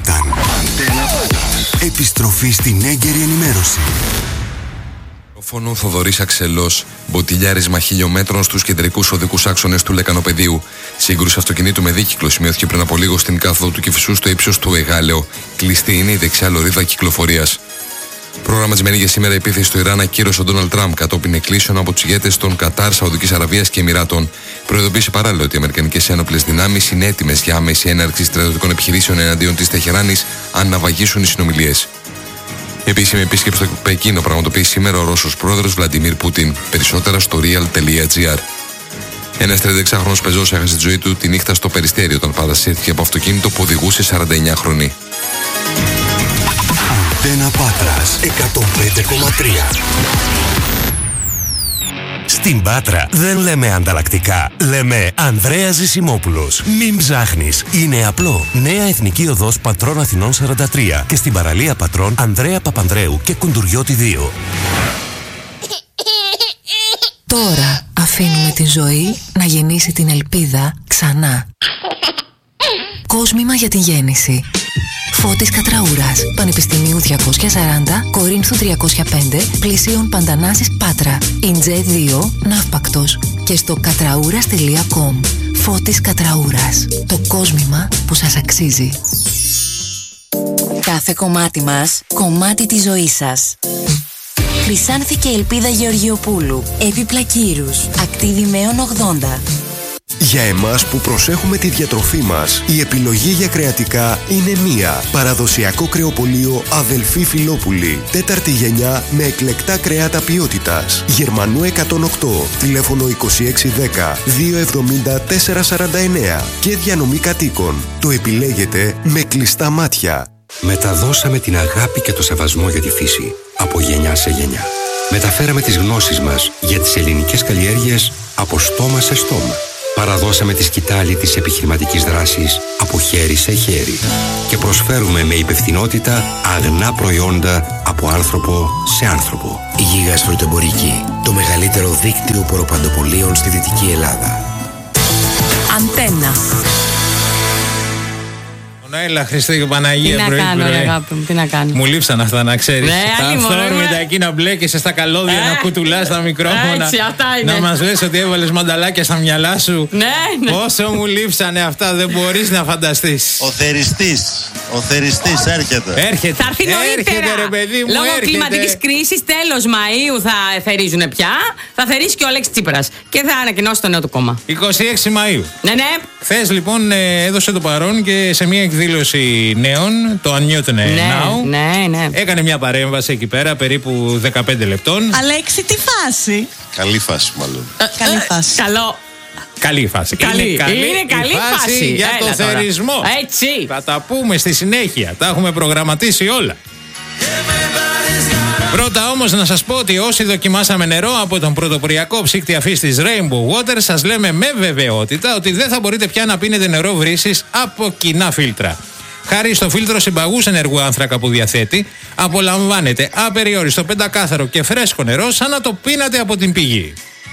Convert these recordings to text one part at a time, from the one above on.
ήταν. Επιστροφή στην έγκαιρη ενημέρωση. Φωνού Θοδωρής Αξελός, μποτιλιάρισμα χιλιόμετρων στους κεντρικούς οδικούς άξονες του Λεκανοπεδίου. Σύγκρουση αυτοκινήτου με δίκυκλο σημειώθηκε πριν από λίγο στην κάθοδο του Κηφισού στο ύψος του Εγάλεο. Κλειστή είναι η δεξιά λωρίδα κυκλοφορίας. Προγραμματισμένη για σήμερα επίθεση στο Ιράν ακύρωσε ο Ντόναλντ Τραμπ κατόπιν εκκλήσεων από τους ηγέτες των Κατάρ, Σαουδικής Αραβίας και Εμιράτων. Προειδοποίησε παράλληλα ότι οι αμερικανικές ένοπλες δυνάμεις είναι έτοιμες για άμεση έναρξη στρατιωτικών επιχειρήσεων εναντίον της Τεχεράνης αν ναυαγίσουν οι συνομιλίες. Επίσημη επίσκεψη στο Πεκίνο πραγματοποιεί σήμερα ο Ρώσος πρόεδρος Βλαντιμίρ Πούτιν. Περισσότερα στο real.gr. Ένας 36χρονος πεζός έχασε τη ζωή του τη νύχτα στο Περιστέρι όταν παρασύρθηκε από αυτοκίνητο που οδηγούσε 49χρονη. Αντένα Πάτρας 105,3. Στην Πάτρα δεν λέμε ανταλλακτικά, λέμε Ανδρέας Ζησιμόπουλος. Μην ψάχνεις, είναι απλό. Νέα Εθνική Οδός Πατρών Αθηνών 43 και στην παραλία Πατρών Ανδρέα Παπανδρέου και Κουντουριώτη 2. Τώρα αφήνουμε τη ζωή να γεννήσει την ελπίδα ξανά. Κόσμημα για την γέννηση. Φώτης Κατραούρας, Πανεπιστημίου 240, Κορίνθου 305, Πλησίων Παντανάσης Πάτρα, Ιντζέ 2, Ναύπακτος και στο κατραούρας.com. Φώτης Κατραούρας, το κόσμημα που σας αξίζει. Κάθε κομμάτι μας, κομμάτι της ζωής σας. Χρυσάνθη και Ελπίδα Γεωργιοπούλου, Έπιπλα Κύρους, Ακτίδη Μέων 80. Για εμάς που προσέχουμε τη διατροφή μας, η επιλογή για κρεατικά είναι μία. Παραδοσιακό κρεοπωλείο Αδελφή Φιλόπουλη. 4η γενιά με εκλεκτά κρέατα ποιότητας. Γερμανού 108, τηλέφωνο 2610 270 449 και διανομή κατοίκων. Το επιλέγετε με κλειστά μάτια. Μεταδώσαμε την αγάπη και το σεβασμό για τη φύση από γενιά σε γενιά. Μεταφέραμε τις γνώσεις μας για τις ελληνικές καλλιέργειες από στόμα σε στόμα. Παραδώσαμε τη σκητάλη της επιχειρηματικής δράσης από χέρι σε χέρι και προσφέρουμε με υπευθυνότητα αγνά προϊόντα από άνθρωπο σε άνθρωπο. Η Γίγας Φρουτεμπορική, το μεγαλύτερο δίκτυο ποροπαντοπωλείων στη Δυτική Ελλάδα. Αντένα. Έλα Χριστέ και Παναγία. Τι να κάνω, αγάπη μου, τι να κάνω. Μου λείψαν αυτά, να ξέρεις. Τα αυθόρμητα εκεί να μπλέκεσαι στα καλώδια, να κουτουλάς τα μικρόφωνα. Έτσι, αυτά είναι. Να μας λες ότι έβαλες μανταλάκια στα μυαλά σου. Ναι. Πόσο μου λείψανε αυτά, δεν μπορείς να φανταστείς. Ο θεριστής έρχεται. Θα έρθει νωρίτερα. Ρε παιδί μου, λόγω κλιματικής κρίσης, τέλος Μαΐου θα θερίζουν πια. Θα θερίσει και ο Αλέξης Τσίπρας. Και θα ανακοινώσει το νέο του κόμμα. 26 Μαΐου. Ναι. Χθες λοιπόν έδωσε το παρόν και σε μια εκδήλωση νέων, το Unmute Now. Ναι. Έκανε μια παρέμβαση εκεί πέρα, περίπου 15 λεπτών. Αλέξη, τι φάση. Καλή φάση μάλλον. Καλή φάση. Καλό. Καλή φάση. Είναι καλή φάση για το θερισμό. Έτσι. Θα τα πούμε στη συνέχεια. Τα έχουμε προγραμματίσει όλα. Πρώτα όμως να σας πω ότι όσοι δοκιμάσαμε νερό από τον πρωτοποριακό ψύκτη αφής της Rainbow Water, σας λέμε με βεβαιότητα ότι δεν θα μπορείτε πια να πίνετε νερό βρύσης από κοινά φίλτρα. Χάρη στο φίλτρο συμπαγούς ενεργού άνθρακα που διαθέτει, απολαμβάνετε απεριόριστο πεντακάθαρο και φρέσκο νερό σαν να το πίνατε από την πηγή.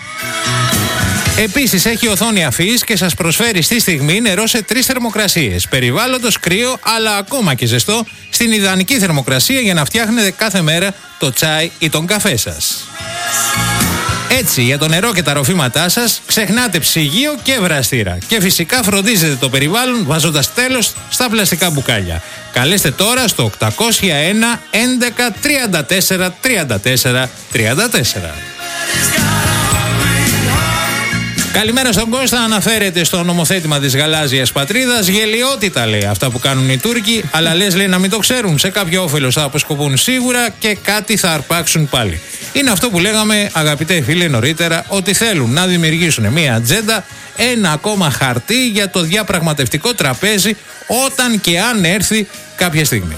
Επίσης έχει οθόνη αφής και σας προσφέρει στη στιγμή νερό σε 3 θερμοκρασίες. Περιβάλλοντος, κρύο αλλά ακόμα και ζεστό, στην ιδανική θερμοκρασία για να φτιάχνετε κάθε μέρα το τσάι ή τον καφέ σας. Έτσι, για το νερό και τα ροφήματά σας ξεχνάτε ψυγείο και βραστήρα. Και φυσικά φροντίζετε το περιβάλλον βάζοντας τέλος στα πλαστικά μπουκάλια. Καλέστε τώρα στο 801 11 34 34 34. Καλημέρα στον Κώστα, αναφέρεται στο νομοθέτημα της γαλάζιας πατρίδας. Γελιότητα λέει αυτά που κάνουν οι Τούρκοι, αλλά λες λέει να μην το ξέρουν. Σε κάποιο όφελος θα αποσκοπούν σίγουρα και κάτι θα αρπάξουν πάλι. Είναι αυτό που λέγαμε αγαπητέ φίλοι νωρίτερα, ότι θέλουν να δημιουργήσουν μια ατζέντα, ένα ακόμα χαρτί για το διαπραγματευτικό τραπέζι όταν και αν έρθει κάποια στιγμή.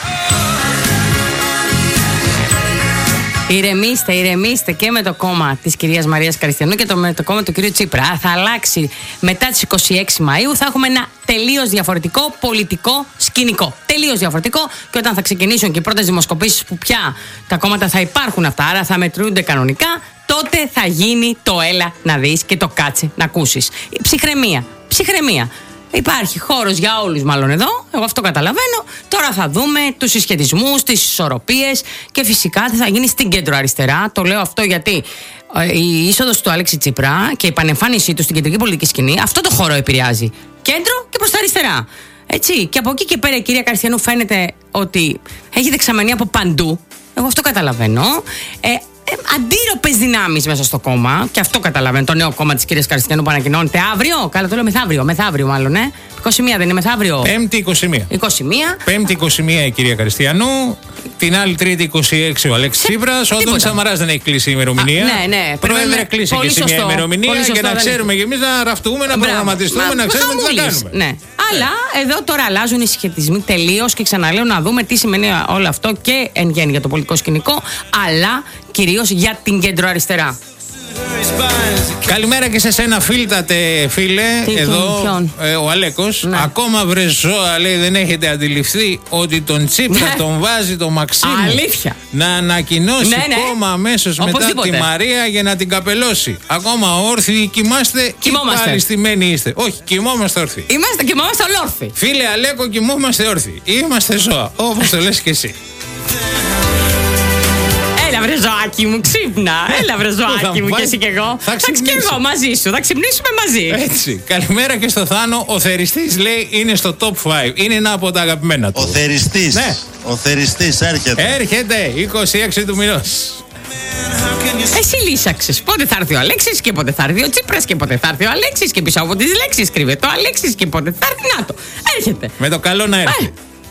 Ηρεμήστε και με το κόμμα της κυρίας Μαρίας Καριστιανού και με το κόμμα του κυρίου Τσίπρα. Θα αλλάξει μετά τις 26 Μαΐου, θα έχουμε ένα τελείως διαφορετικό πολιτικό σκηνικό. Τελείως διαφορετικό, και όταν θα ξεκινήσουν και οι πρώτες δημοσκοπήσεις που πια τα κόμματα θα υπάρχουν αυτά, άρα θα μετρούνται κανονικά, τότε θα γίνει το έλα να δεις και το κάτσε να ακούσεις. Ψυχραιμία. Υπάρχει χώρος για όλους, μάλλον εδώ. Εγώ αυτό καταλαβαίνω. Τώρα θα δούμε τους συσχετισμούς, τις ισορροπίες και φυσικά τι θα γίνει στην κέντρο-αριστερά. Το λέω αυτό γιατί η είσοδος του Αλέξη Τσίπρα και η επανεμφάνισή του στην κεντρική πολιτική σκηνή αυτό το χώρο επηρεάζει. Κέντρο και προς τα αριστερά. Έτσι. Και από εκεί και πέρα η κυρία Καριστιανού φαίνεται ότι έχει δεξαμενή από παντού. Εγώ αυτό καταλαβαίνω. Αντίρροπες δυνάμεις μέσα στο κόμμα. Και αυτό καταλαβαίνω. Το νέο κόμμα της κυρίας Καριστιανού που ανακοινώνεται αύριο. Καλά, το λέω μεθαύριο. Μεθαύριο, μάλλον, 21 δεν είναι μεθαύριο. Πέμπτη 21. Πέμπτη 21 η κυρία Καριστιανού. Την άλλη Τρίτη 26 ο Αλέξης Τσίπρας. Ο Αντώνης Σαμαράς δεν έχει κλείσει η ημερομηνία. Ναι. Πρόεδρε, κλείσει και εσύ μια ημερομηνία για να ξέρουμε και εμείς να ραφτούμε, να προγραμματιστούμε, να ξέρουμε τι θα κάνουμε. Ναι. Αλλά εδώ τώρα αλλάζουν οι συσχετισμοί τελείως και ξαναλέω να δούμε τι σημαίνει όλο αυτό και εν γέννη για το πολιτικό σκηνικό, αλλά κυρίως για την κεντροαριστερά. Καλημέρα και σε σένα, φίλτατε φίλε. Εδώ ο Αλέκος. Ναι. Ακόμα βρε ζώα, λέει, δεν έχετε αντιληφθεί ότι τον Τσίπρα τον βάζει το Μαξίμου. Αλήθεια. Να ανακοινώσει κόμμα αμέσως μετά τη Μαρία για να την καπελώσει. Ακόμα όρθιοι κοιμάστε. Κοιμόμαστε. Πάλι στημένοι είστε. Όχι, κοιμόμαστε όρθιοι. Κοιμόμαστε ολόρθιοι. Φίλε Αλέκο, κοιμόμαστε όρθιοι. Είμαστε ζώα, όπως το λες και εσύ. Έλα βρε ζωάκι μου, ξύπνα. Έλα βρε ζωάκι μου, και εσύ και εγώ. Θα και εγώ μαζί σου, θα ξυπνήσουμε μαζί. Έτσι. Καλημέρα και στο Θάνο. Ο Θεριστής, λέει, είναι στο top 5. Είναι ένα από τα αγαπημένα του. Ο Θεριστής. Ναι. Ο Θεριστής έρχεται. Έρχεται 26 του μηνός. Εσύ λύσαξες. Πότε θα έρθει ο Αλέξης και πότε θα έρθει ο Τσίπρας και πότε θα έρθει ο Αλέξης και πίσω από τις λέξεις κρύβεται ο Αλέξης και πότε θα έρθει. Να το. Έρχεται. Με το καλό να έρθει.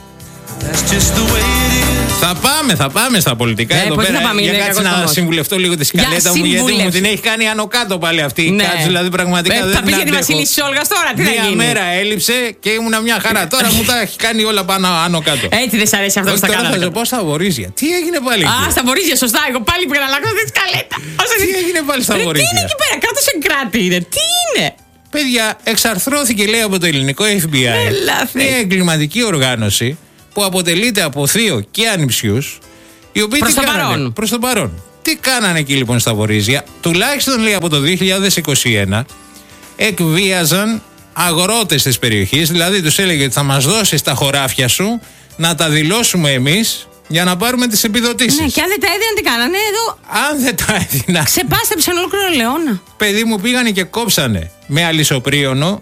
Θα πάμε στα πολιτικά εδώ πέρα. Για κάτσε να συμβουλευτώ λίγο τη σκαλέτα μου, γιατί μου την έχει κάνει άνω κάτω πάλι αυτή. Ναι. Κάτσε, δηλαδή πραγματικά δεν θα πήγε τη Βασίλισσα της Όλγας τώρα, τι θα γίνει. Μια μέρα έλειψε και ήμουνα μια χαρά. Τώρα μου τα έχει κάνει όλα πάνω άνω κάτω. Έτσι δεν σ' αρέσει αυτό που στα κάνω. Θα σου πω στα βορίζια. Τι έγινε πάλι εκεί. Α, στα βορίζια, σωστά. Εγώ πάλι πήγα να αλλάξω τη σκαλέτα. Τι έγινε πάλι στα βορίζια. Τι είναι εκεί πέρα, κάτω σε κράτη είναι. Τι είναι. Παιδιά, εξαρθρώθηκε, λέει, από το ελληνικό FBI μια εγκληματική οργάνωση που αποτελείται από θείο και ανιψιούς, οι οποίοι προς το παρόν. Τι κάνανε εκεί λοιπόν στα βορίζια, τουλάχιστον, λέει, από το 2021 εκβίαζαν αγρότες της περιοχής, δηλαδή τους έλεγε ότι θα μας δώσεις τα χωράφια σου να τα δηλώσουμε εμείς για να πάρουμε τις επιδοτήσεις. Ναι, και αν δεν τα έδιναν τι κάνανε εδώ. Αν δεν τα έδιναν, ξεπάστεψαν ολόκληρο Λεώνα. Παιδί μου, πήγανε και κόψανε με αλυσοπρίωνο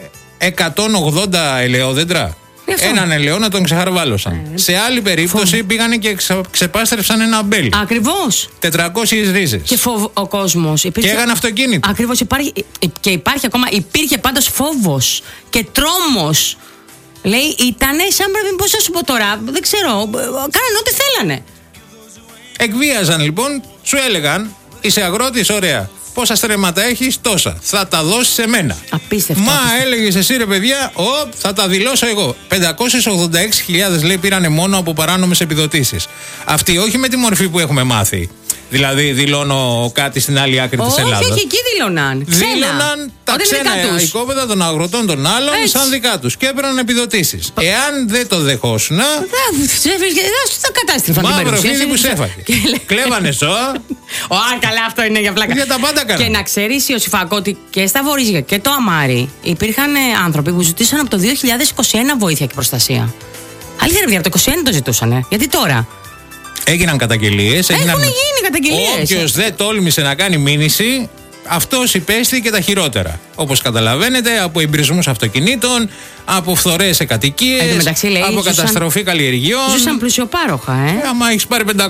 180 ελαιόδεντρα. Έναν ελαιόνα τον ξεχαρβάλωσαν. Σε άλλη περίπτωση πήγανε και ξεπάστρεψαν ένα αμπέλι. Ακριβώς. 400 ρίζες. Και ο κόσμος. Και έγανε αυτοκίνητο. Ακριβώς. Υπάρχει ακόμα. Υπήρχε πάντως φόβος και τρόμος. Λέει, ήτανε σαν πρέπει, πώς θα σου πω τώρα, δεν ξέρω. Κάνανε ό,τι θέλανε. Εκβίαζαν λοιπόν, σου έλεγαν, είσαι αγρότης, ωραία. Πόσα στρέμματα έχεις, τόσα. Θα τα δώσεις σε μένα. Απίστευτο. Μα έλεγες εσύ, ρε παιδιά, θα τα δηλώσω εγώ. 586.000, λέει, πήρανε μόνο από παράνομες επιδοτήσεις. Αυτοί όχι με τη μορφή που έχουμε μάθει. Δηλαδή, δηλώνω κάτι στην άλλη άκρη της Ελλάδας. Όχι, εκεί δηλώναν. Δηλώναν τα ξένα οικόπεδα των αγροτών των άλλων σαν δικά τους και έπαιρναν επιδοτήσεις. Εάν δεν το δεχόσουν. Θα κατάστρεφαν την περιουσία. Μαύρο φίδι που σέφαγε. Κλέβανε ζώα. Καλά, αυτό είναι για πλάκα. Για τα πάντα κάνανε. Και να ξέρεις, Ιωσήφακο, ότι και στα Βορίζια και το Αμάρι υπήρχαν άνθρωποι που ζητήσαν από το 2021 βοήθεια και προστασία. Αλήθεια, ρε παιδιά, από το 2021 το ζητούσαν. Γιατί τώρα. Έγιναν καταγγελίες. Έχουν γίνει καταγγελίες. Όποιος δεν τόλμησε να κάνει μήνυση, αυτός υπέστη και τα χειρότερα. Όπως καταλαβαίνετε, από εμπρισμούς αυτοκινήτων, από φθορές σε κατοικίες, από καταστροφή καλλιεργειών. Ζούσαν πλουσιοπάροχα, άμα έχεις πάρει 586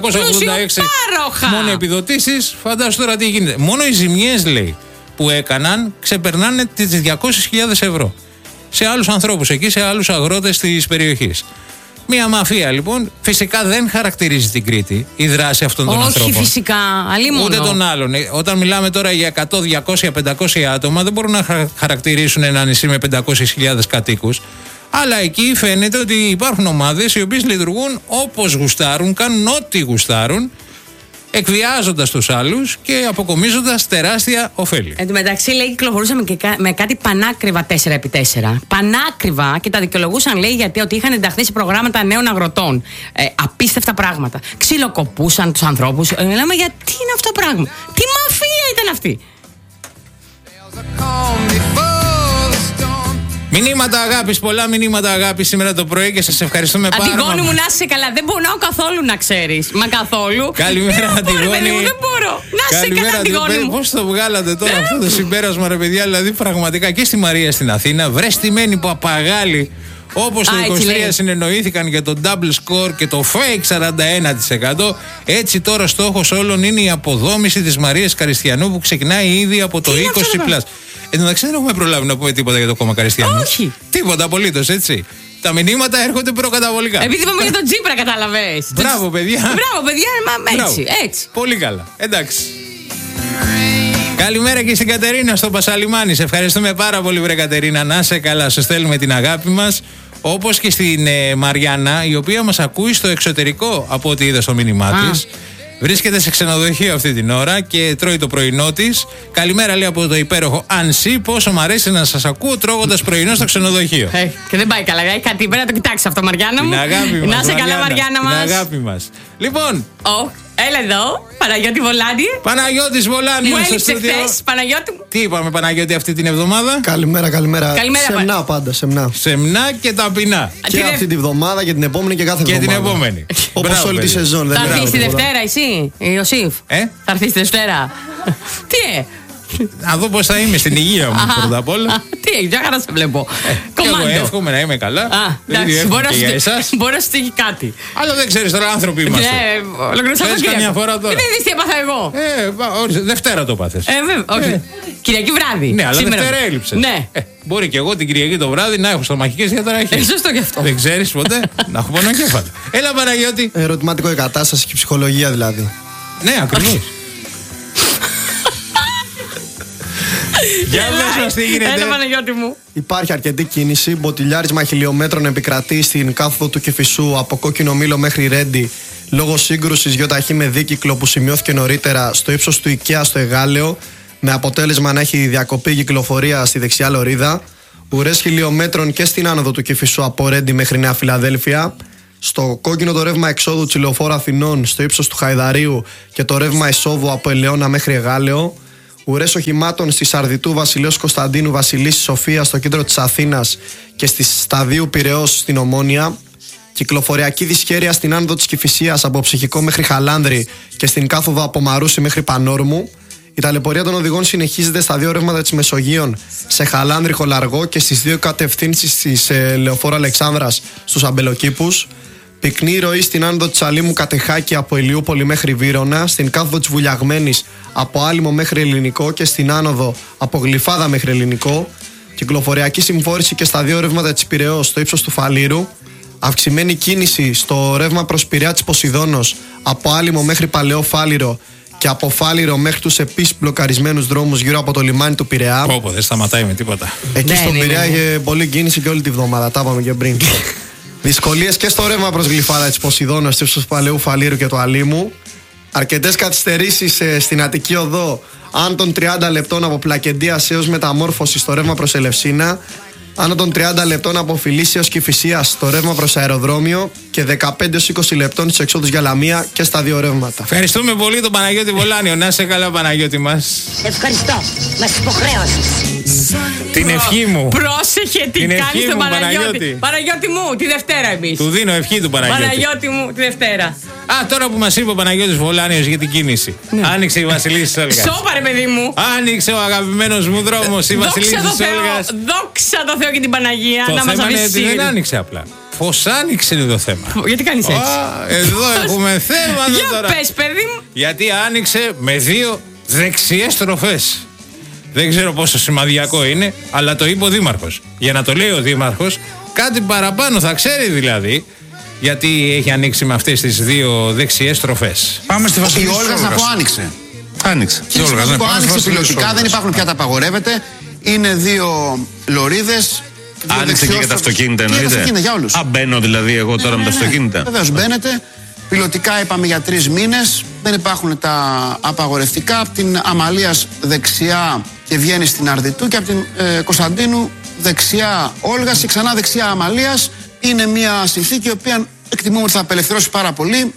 μόνο επιδοτήσεις, φαντάσου τώρα τι γίνεται. Μόνο οι ζημιές, λέει, που έκαναν ξεπερνάνε τις 200.000 ευρώ. Σε άλλους ανθρώπους εκεί, σε άλλους αγρότες της περιοχής. Μια μαφία λοιπόν, φυσικά δεν χαρακτηρίζει την Κρήτη η δράση αυτών των ανθρώπων. Όχι φυσικά, αλλήμον. Ούτε των άλλων. Όταν μιλάμε τώρα για 100, 200, 500 άτομα, δεν μπορούν να χαρακτηρίσουν ένα νησί με 500.000 κατοίκους. Αλλά εκεί φαίνεται ότι υπάρχουν ομάδες οι οποίες λειτουργούν όπως γουστάρουν, κάνουν ό,τι γουστάρουν, εκβιάζοντας τους άλλους και αποκομίζοντας τεράστια ωφέλη. Εν τω μεταξύ, λέει, κυκλοφορούσαμε και με κάτι πανάκριβα 4x4. Πανάκριβα, και τα δικαιολογούσαν, λέει, γιατί ότι είχαν ενταχθεί σε προγράμματα νέων αγροτών. Απίστευτα πράγματα. Ξυλοκοπούσαν τους ανθρώπους. Λέμε, γιατί είναι αυτό το πράγμα. Τι μαφία ήταν αυτή. Μηνύματα αγάπης, πολλά μηνύματα αγάπης σήμερα το πρωί και σας ευχαριστούμε πάρα πολύ. Αντιγόνη μου, να είσαι καλά. Δεν πονάω καθόλου, να ξέρεις. Μα καθόλου. Καλημέρα, Αντιγόνη. Δεν μπορώ. Να είσαι καλά, Αντιγόνη μου. Πώς το βγάλατε τώρα αυτό το συμπέρασμα, ρε παιδιά? Δηλαδή, πραγματικά και στη Μαρία στην Αθήνα, βρε στημένη παπαγάλη. Όπως το 23 συνεννοήθηκαν για το double score και το fake 41%, έτσι τώρα στόχος όλων είναι η αποδόμηση της Μαρίας Καριστιανού που ξεκινάει ήδη από το 20+. Εν τω μεταξύ δεν έχουμε προλάβει να πούμε τίποτα για το κόμμα Καριστιανού. Όχι. Τίποτα απολύτως, έτσι. Τα μηνύματα έρχονται προκαταβολικά. Επειδή είπαμε για τον Τσίπρα, κατάλαβες. Μπράβο, παιδιά. Μπράβο, παιδιά, έτσι. Πολύ καλά. Εντάξει. Καλημέρα και στην Κατερίνα στο Πασαλιμάνι. Σε ευχαριστούμε πάρα πολύ, βρε Κατερίνα. Να είσαι καλά, σου στέλνουμε την αγάπη μας. Όπως και στην Μαριάννα, η οποία μας ακούει στο εξωτερικό από ό,τι είδα στο μήνυμά της. Βρίσκεται σε ξενοδοχείο αυτή την ώρα και τρώει το πρωινό της. Καλημέρα, λέει, από το υπέροχο Ανσί. Πόσο μου αρέσει να σας ακούω τρώγοντας πρωινό στο ξενοδοχείο. Και δεν πάει καλά. Έχει κάτι, πρέπει να το κοιτάξει αυτό, Μαριάννα μου. Την αγάπη μας. Να είσαι καλά, Μαριάννα μας. Την αγάπη μας. Λοιπόν. Έλα εδώ, Παναγιώτη Βολάνη. Παναγιώτης Βολάνη. Μου έλειψε χθες, Παναγιώτη μου. Τι είπαμε, Παναγιώτη, αυτή την εβδομάδα? Καλημέρα. Σεμνά πάντα, σεμνά. Σεμνά και ταπεινά. Και αυτή τη βδομάδα και την επόμενη και κάθε εβδομάδα. Και την επόμενη. Όπως όλη τη σεζόν. Θα έρθεις τη Δευτέρα, εσύ, Ιωσήφ? Θα έρθεις τη Δευτέρα? Τι να δω πώς θα είμαι στην υγεία μου πρώτα απ' όλα. Τι έχει, μια χαρά σε βλέπω. Εγώ εύχομαι να είμαι καλά. Μπορεί να σου τύχει κάτι. Αλλά δεν ξέρεις τώρα, άνθρωποι είμαστε. Ξέρεις καμιά φορά τώρα. Δεν είδες τι έπαθα εγώ. Δευτέρα το πάθες. Κυριακή βράδυ. Ναι, αλλά Δευτέρα έλειψες. Μπορεί και εγώ την Κυριακή το βράδυ να έχω στομαχικές διαταραχές. Σωστό κι αυτό. Δεν ξέρεις ποτέ να έχω πονοκέφαλο. Έλα, Παναγιώτη. Ερωτηματικό η κατάσταση και η ψυχολογία δηλαδή. Ναι, ακριβώς. Για πες μας τι γίνεται. Έλα, Παναγιώτη μου. Υπάρχει αρκετή κίνηση. Μποτιλιάρισμα χιλιόμετρων επικρατεί στην κάθοδο του Κηφισού από Κόκκινο Μήλο μέχρι Ρέντι λόγω σύγκρουσης γιοταχή με δίκυκλο που σημειώθηκε νωρίτερα στο ύψος του IKEA στο Εγάλεο, με αποτέλεσμα να έχει διακοπή κυκλοφορία στη δεξιά λωρίδα. Ουρές χιλιόμετρων και στην άνοδο του Κηφισού από Ρέντι μέχρι Νέα Φιλαδέλφια. Στο κόκκινο το ρεύμα εξόδου της Λεωφόρου Αθηνών στο ύψος του Χαϊδαρίου και το ρεύμα εισόδου από Ελαιώνα μέχρι Εγάλεο. Ουρές οχημάτων στη Σαρδιτού Βασιλέως Κωνσταντίνου Βασιλίσσης Σοφία στο κέντρο της Αθήνας και στη Σταδίου Πειραιώς στην Ομόνια. Κυκλοφοριακή δυσχέρεια στην άνοδο της Κηφισίας από Ψυχικό μέχρι Χαλάνδρη και στην κάθοδο από Μαρούσι μέχρι Πανόρμου. Η ταλαιπωρία των οδηγών συνεχίζεται στα δύο ρεύματα της Μεσογείων, σε Χαλάνδρη Χολαργό και στις δύο κατευθύνσεις της Λεωφόρου Αλεξάνδρας στους Αμπελοκήπους. Πυκνή ροή στην άνοδο της Αλήμου Κατεχάκη από Ηλιούπολη μέχρι Βύρωνα, στην κάθοδο της Βουλιαγμένης από Άλυμο μέχρι Ελληνικό και στην άνοδο από Γλυφάδα μέχρι Ελληνικό. Κυκλοφοριακή συμφόρηση και στα δύο ρεύματα της Πειραιώς στο ύψος του Φαλήρου. Αυξημένη κίνηση στο ρεύμα προς Πειραιά της Ποσειδώνος από Άλυμο μέχρι Παλαιό Φάληρο και από Φάληρο μέχρι τους επίσης μπλοκαρισμένους δρόμους γύρω από το λιμάνι του Πειραιά. Πω, δεν σταματάει με τίποτα. Εκεί στον Πειραιά είχε πολλή κίνηση και όλη τη βδομάδα. Τα είπαμε και πριν. Δυσκολίες και στο ρεύμα προς Γλυφάδα της Ποσειδώνος, του Παλαιού Φαλήρου και του Αλήμου. Αρκετές καθυστερήσεις στην Αττική Οδό, άνω των 30 λεπτών από Πλακεντίας έως Μεταμόρφωση στο ρεύμα προς Ελευσίνα. Άνω των 30 λεπτών από Φιλίσσια έως Κηφισίας στο ρεύμα προς αεροδρόμιο και 15-20 λεπτών στις εξόδους για Λαμία και στα δύο ρεύματα. Ευχαριστούμε πολύ τον Παναγιώτη Βολάνιο. Να είσαι καλά, Παναγιώτη μας. Ευχαριστώ. Μας υποχρέωσες. Την ευχή μου. Πρόσεχε τι κάνεις τον Παναγιώτη. Παναγιώτη μου, τη Δευτέρα εμείς. Του δίνω ευχή του Παναγιώτη. Παναγιώτη μου, τη Δευτέρα. Τώρα που μας είπε ο Παναγιώτης Βολάνιος για την κίνηση. Ναι. Άνοιξε η Βασιλίσσης Όλγας. Σώπα, ρε παιδί μου. Άνοιξε ο αγαπημένος μου δρόμος, η Βασιλίσσης Όλγας. Δόξα τω Θεώ και την Παναγία. Το να μας θέμα είναι ότι δεν άνοιξε απλά. Πώς άνοιξε είναι το θέμα. Γιατί κάνεις έτσι? Εδώ έχουμε θέμα τώρα. Για πες, παιδί μου. Γιατί άνοιξε με δύο δεξιές στροφές. Δεν ξέρω πόσο σημαδιακό είναι, αλλά το είπε ο Δήμαρχος. Για να το λέει ο Δήμαρχος, κάτι παραπάνω θα ξέρει δηλαδή. Γιατί έχει ανοίξει με αυτές τις δύο δεξιές στροφές. Πάμε στη Βασιλίσσης. Η Όλγας να πω άνοιξε. Άνοιξε. Και άνοιξε πιλωτικά, δεν υπάρχουν πια τα απαγορεύεται. Είναι δύο λωρίδες. Άνοιξε και για τα αυτοκίνητα εννοείται. Για όλους. Μπαίνω δηλαδή εγώ τώρα με τα αυτοκίνητα. Βεβαίως μπαίνετε. Πιλωτικά είπαμε για 3 μήνες. Δεν υπάρχουν τα απαγορευτικά. Από την Αμαλίας δεξιά και βγαίνει στην Αρδιτού και από την Κωνσταντίνου δεξιά Όλγας και ξανά δεξιά Αμαλίας. Είναι μια συνθήκη η οποία εκτιμούμε ότι θα απελευθερώσει πάρα πολύ.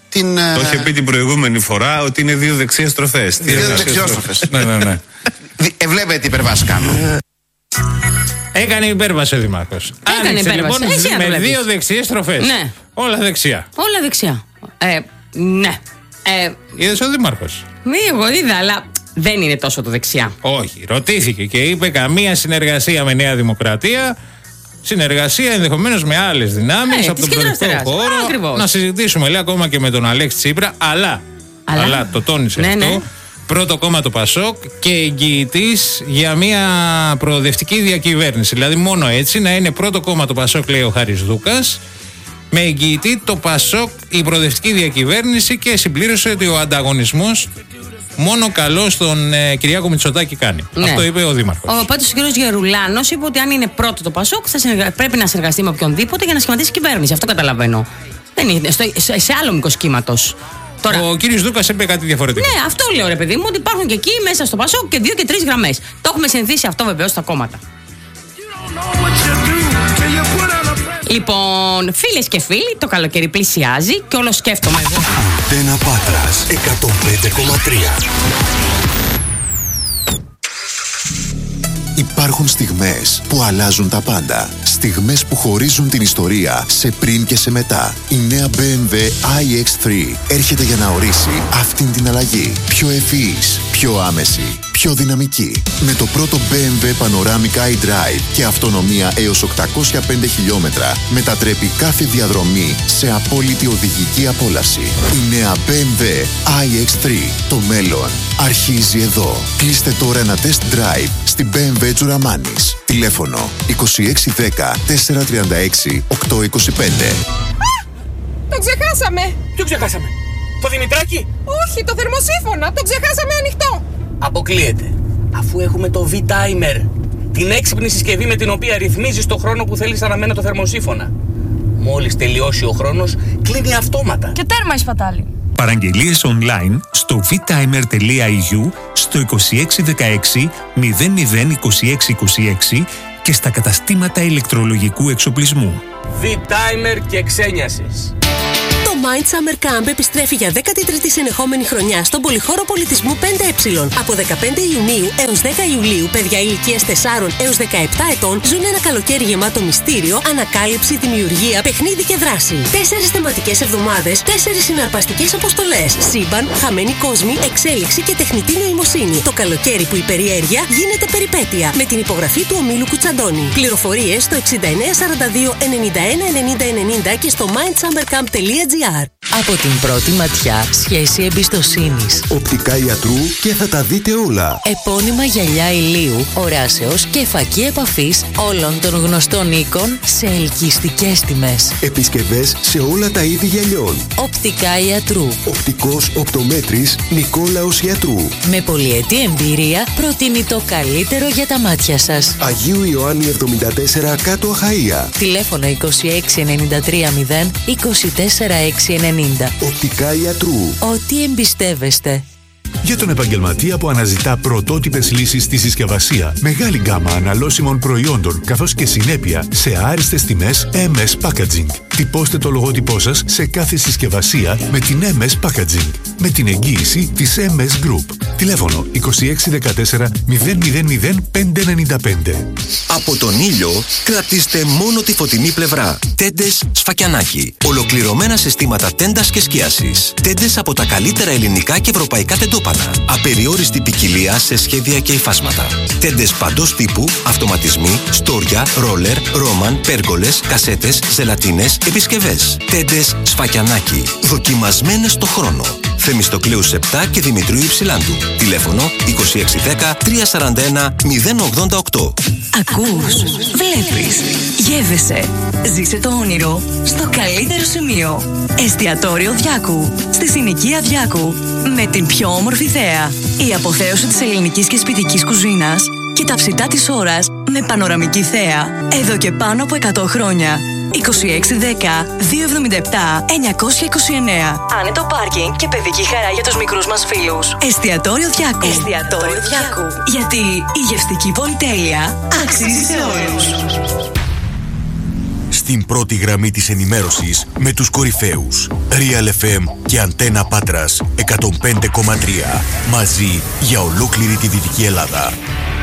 Το είχε πει την προηγούμενη φορά ότι είναι δύο δεξιές στροφές. Δύο δεξιές στροφές. Ναι. Βλέπετε τι υπερβάσεις κάνω. Έκανε υπέρβαση ο Δήμαρχος. Έκανε υπέρβαση. Λοιπόν, με 2 δεξιές στροφές. Ναι. Όλα δεξιά. Όλα δεξιά. Ναι. Είδες ο Δήμαρχος? Ναι, εγώ είδα, αλλά δεν είναι τόσο το δεξιά. Όχι. Ρωτήθηκε και είπε καμία συνεργασία με Νέα Δημοκρατία. Συνεργασία ενδεχομένως με άλλες δυνάμεις από τον προεδρικό χώρο. Ακριβώς. Να συζητήσουμε, λέει, ακόμα και με τον Αλέξη Τσίπρα. Αλλά το τόνισε αυτό. Ναι. Πρώτο κόμμα το ΠΑΣΟΚ και εγγυητής για μια προοδευτική διακυβέρνηση. Δηλαδή, μόνο έτσι να είναι πρώτο κόμμα το ΠΑΣΟΚ, λέει ο Χάρης Δούκας, με εγγυητή το ΠΑΣΟΚ η προοδευτική διακυβέρνηση, και συμπλήρωσε ότι ο ανταγωνισμός μόνο καλό στον Κυριάκο Μητσοτάκη κάνει. Ναι. Αυτό είπε ο Δήμαρχος. Πάντως ο κ. Γερουλάνος είπε ότι αν είναι πρώτο το ΠΑΣΟΚ πρέπει να συνεργαστεί με οποιονδήποτε για να σχηματίσει κυβέρνηση. Αυτό καταλαβαίνω. Δεν είναι σε άλλο μήκος κύματος. Τώρα... Ο κύριος Δούκας είπε κάτι διαφορετικό. Ναι, αυτό λέω, ρε παιδί μου, ότι υπάρχουν και εκεί μέσα στο ΠΑΣΟΚ και 2 και 3 γραμμές. Το έχουμε συνηθίσει αυτό βεβαίως στα κόμματα. Λοιπόν, φίλες και φίλοι, το καλοκαίρι πλησιάζει και όλο σκέφτομαι εγώ. Αντένα Πάτρας 105,3. Υπάρχουν στιγμές που αλλάζουν τα πάντα. Στιγμές που χωρίζουν την ιστορία σε πριν και σε μετά. Η νέα BMW iX3 έρχεται για να ορίσει αυτήν την αλλαγή. Πιο ευφυής, πιο άμεση, πιο δυναμική. Με το πρώτο BMW Panoramic iDrive και αυτονομία έως 805 χιλιόμετρα μετατρέπει κάθε διαδρομή σε απόλυτη οδηγική απόλαυση. Η νέα BMW iX3. Το μέλλον αρχίζει εδώ. Κλείστε τώρα ένα test drive στην BMW Τζουραμάνης. Τηλέφωνο 2610 436 825. Το ξεχάσαμε! Ποιο ξεχάσαμε? Το Δημητράκη? Όχι, το θερμοσύφωνα! Το ξεχάσαμε ανοιχτό! Αποκλείεται. Αφού έχουμε το V-Timer, την έξυπνη συσκευή με την οποία ρυθμίζεις το χρόνο που θέλεις αναμένα το θερμοσύφωνα. Μόλις τελειώσει ο χρόνος, κλείνει αυτόματα. Και τέρμα η σπατάλη. Παραγγελίες online στο vtimer.eu, στο 2616 002626 και στα καταστήματα ηλεκτρολογικού εξοπλισμού. V-Timer και ξένιασης. Το Mind Summer Camp επιστρέφει για 13η συνεχόμενη χρονιά στον πολυχώρο πολιτισμού 5Ε. Από 15 Ιουνίου έως 10 Ιουλίου, παιδιά ηλικίας 4 έως 17 ετών ζουν ένα καλοκαίρι γεμάτο μυστήριο, ανακάλυψη, δημιουργία, παιχνίδι και δράση. 4 θεματικές εβδομάδες, 4 συναρπαστικές αποστολές. Σύμπαν, χαμένοι κόσμοι, εξέλιξη και τεχνητή νοημοσύνη. Το καλοκαίρι που η περιέργεια γίνεται περιπέτεια. Με την υπογραφή του ομίλου Κουτσαντώνη. Πληροφορίες στο 6942 91 90 90 και στο mindsummercamp.gr. Από την πρώτη ματιά, σχέση εμπιστοσύνης. Οπτικά ιατρού και θα τα δείτε όλα. Επώνυμα γυαλιά ηλίου, οράσεως και φακή επαφής όλων των γνωστών οίκων σε ελκυστικές τιμές. Επισκευές σε όλα τα είδη γυαλιών. Οπτικά ιατρού. Οπτικός οπτομέτρης Νικόλαος Ιατρού. Με πολυετή εμπειρία προτείνει το καλύτερο για τα μάτια σας. Αγίου Ιωάννη 74 κάτω Αχαΐα. Τηλέφωνο 2693 0 24 690. Οπτικά ιατρού. Ό,τι εμπιστεύεστε. Για τον επαγγελματία που αναζητά πρωτότυπες λύσεις στη συσκευασία, μεγάλη γκάμα αναλώσιμων προϊόντων καθώς και συνέπεια σε άριστες τιμές MS Packaging. Τυπώστε το λογότυπό σας σε κάθε συσκευασία με την MS Packaging, με την εγγύηση της MS Group. Τηλέφωνο 2614 000 595. Από τον ήλιο κρατήστε μόνο τη φωτεινή πλευρά. Τέντες Σφακιανάκι. Ολοκληρωμένα συστήματα τέντας και σκίασης. Τέντες από τα καλύτερα ελληνικά και ευρωπαϊκά τεντόπανα. Απεριόριστη ποικιλία σε σχέδια και υφάσματα. Τέντες παντός τύπου, αυτοματισμοί, στόρια, ρόλερ, ρόμαν, πέργολες, κασέτες, ζελατίνες, επισκευές. Τέντες Σφακιανάκι. Δοκιμασμένες στο χρόνο. Θεμιστοκλέου 7 και Δημητρίου Υψηλάντου. Τηλέφωνο 2610 341 088. Ακούς, βλέπεις, γεύεσαι. Ζήσε το όνειρο στο καλύτερο σημείο. Εστιατόριο Διάκου, στη συνοικία Διάκου. Με την πιο όμορφη θέα. Η αποθέωση της ελληνικής και σπιτικής κουζίνας και τα ψητά της ώρας με πανοραμική θέα. Εδώ και πάνω από 100 χρόνια. 2610 277 929. Άνετο πάρκινγκ και παιδική χαρά για τους μικρούς μας φίλους. Εστιατόριο Διάκου. Εστιατόριο Διάκου. Γιατί η γευστική πολυτέλεια αξίζει σε όλους. Στην πρώτη γραμμή της ενημέρωσης με τους κορυφαίους Real FM και Αντένα Πάτρας 105,3. Μαζί για ολόκληρη τη Δυτική Ελλάδα.